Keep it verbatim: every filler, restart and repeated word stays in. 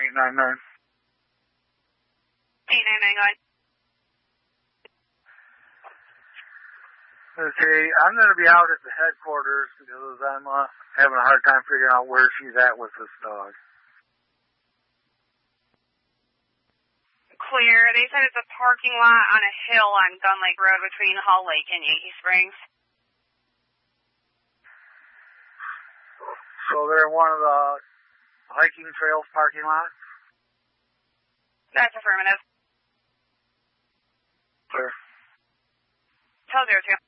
eight nine nine. eight nine nine, go ahead. Okay, I'm going to be out at the headquarters because I'm uh, having a hard time figuring out where she's at with this dog. Clear. They said it's a parking lot on a hill on Gun Lake Road between Hall Lake and Yankee Springs. So they're in one of the hiking trails parking lots? That's affirmative. Clear. Tell zero two.